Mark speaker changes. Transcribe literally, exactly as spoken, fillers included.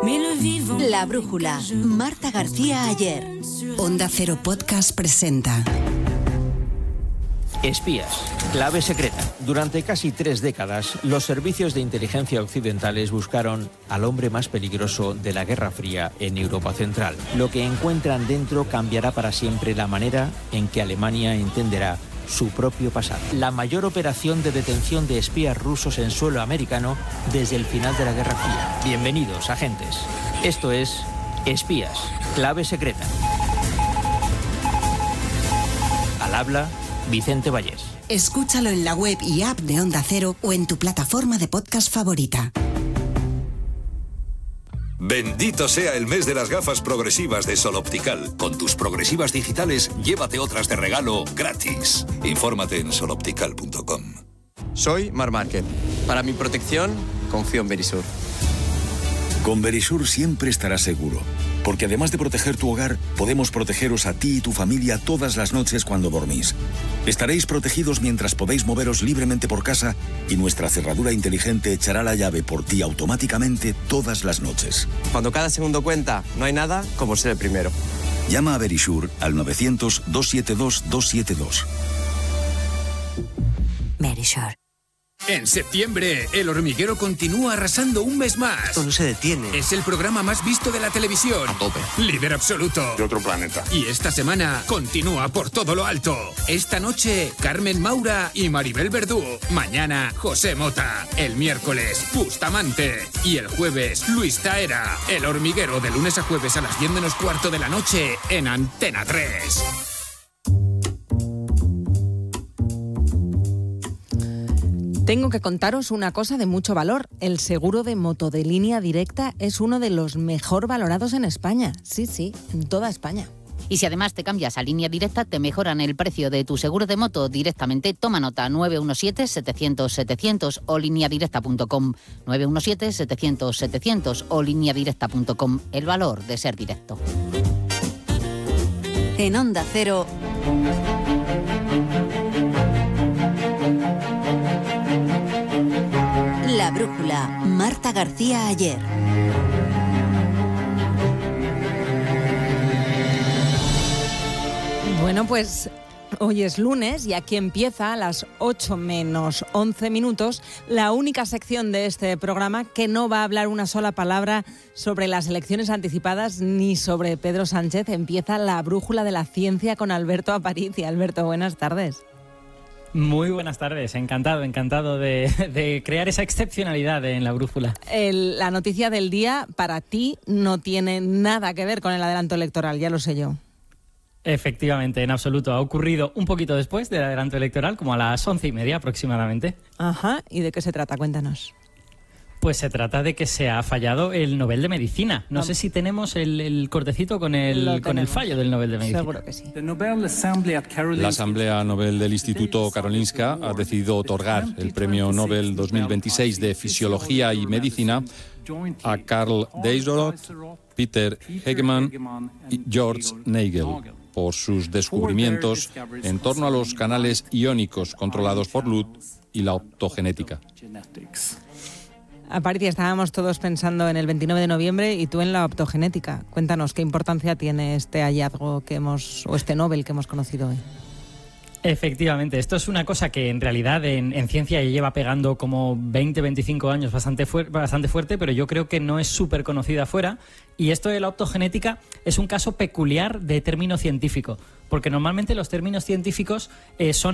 Speaker 1: La Brújula, Marta García Ayer. Onda Cero Podcast presenta
Speaker 2: Espías, clave secreta. Durante casi tres décadas, los servicios de inteligencia occidentales buscaron al hombre más peligroso de la Guerra Fría en Europa Central. Lo que encuentran dentro cambiará para siempre la manera en que Alemania entenderá su propio pasado. La mayor operación de detención de espías rusos en suelo americano desde el final de la Guerra Fría. Bienvenidos, agentes. Esto es Espías, clave secreta. Al habla, Vicente Vallés.
Speaker 1: Escúchalo en la web y app de Onda Cero o en tu plataforma de podcast favorita.
Speaker 3: Bendito sea el mes de las gafas progresivas de Sol Optical. Con tus progresivas digitales, llévate otras de regalo gratis. Infórmate en sol optical punto com.
Speaker 4: Soy Mar Márquez. Para mi protección, confío en Verisur.
Speaker 5: Con Verisur siempre estarás seguro, porque además de proteger tu hogar, podemos protegeros a ti y tu familia todas las noches cuando dormís. Estaréis protegidos mientras podéis moveros libremente por casa y nuestra cerradura inteligente echará la llave por ti automáticamente todas las noches.
Speaker 4: Cuando cada segundo cuenta, no hay nada como ser el primero.
Speaker 5: Llama a Verisur al novecientos, doscientos setenta y dos, doscientos setenta y dos.
Speaker 1: Verisur.
Speaker 6: En septiembre, El Hormiguero continúa arrasando un mes más.
Speaker 4: No se detiene.
Speaker 6: Es el programa más visto de la televisión.
Speaker 4: A tope.
Speaker 6: Líder absoluto.
Speaker 7: De otro planeta.
Speaker 6: Y esta semana continúa por todo lo alto. Esta noche, Carmen Maura y Maribel Verdú. Mañana, José Mota. El miércoles, Bustamante. Y el jueves, Luis Taera. El Hormiguero, de lunes a jueves a las diez menos cuarto de la noche en Antena tres.
Speaker 8: Tengo que contaros una cosa de mucho valor. El seguro de moto de Línea Directa es uno de los mejor valorados en España. Sí, sí, en toda España.
Speaker 9: Y si además te cambias a Línea Directa, te mejoran el precio de tu seguro de moto directamente. Toma nota: nueve uno siete, setecientos, setecientos o línea directa punto com. nueve uno siete, setecientos, setecientos o línea directa punto com. El valor de ser directo.
Speaker 1: En Onda Cero... La Brújula, Marta García Ayer.
Speaker 8: Bueno, pues hoy es lunes y aquí empieza a las ocho menos once minutos la única sección de este programa que no va a hablar una sola palabra sobre las elecciones anticipadas ni sobre Pedro Sánchez. Empieza La Brújula de la Ciencia con Alberto Aparici. Alberto, buenas tardes.
Speaker 10: Muy buenas tardes, encantado, encantado de, de crear esa excepcionalidad en La Brújula.
Speaker 8: El, la noticia del día para ti no tiene nada que ver con el adelanto electoral, ya lo sé yo.
Speaker 10: Efectivamente, en absoluto. Ha ocurrido un poquito después del adelanto electoral, como a las once y media aproximadamente.
Speaker 8: Ajá, ¿y de qué se trata? Cuéntanos.
Speaker 10: Pues se trata de que se ha fallado el Nobel de Medicina. No ah. sé si tenemos el, el cortecito con el, con el fallo del Nobel de Medicina.
Speaker 8: Seguro que sí.
Speaker 11: La Asamblea Nobel del Instituto Karolinska ha decidido otorgar el Premio Nobel dos mil veintiséis de Fisiología y Medicina a Karl Deisroth, Peter Hegemann y George Nagel por sus descubrimientos en torno a los canales iónicos controlados por luz y la optogenética.
Speaker 8: Aparte, estábamos todos pensando en el veintinueve de noviembre y tú en la optogenética. Cuéntanos, ¿qué importancia tiene este hallazgo que hemos, o este Nobel que hemos conocido hoy?
Speaker 10: Efectivamente, esto es una cosa que en realidad en, en ciencia ya lleva pegando como veinte, veinticinco años bastante, fu- bastante fuerte, pero yo creo que no es súper conocida afuera. Y esto de la optogenética es un caso peculiar de término científico, porque normalmente los términos científicos eh, son